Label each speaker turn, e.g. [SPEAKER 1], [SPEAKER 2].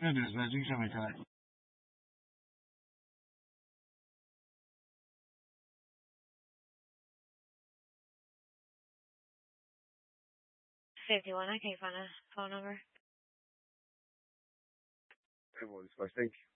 [SPEAKER 1] It is, man. You can tell me time.
[SPEAKER 2] 51. I can't find a phone number.
[SPEAKER 3] Everyone's, I think.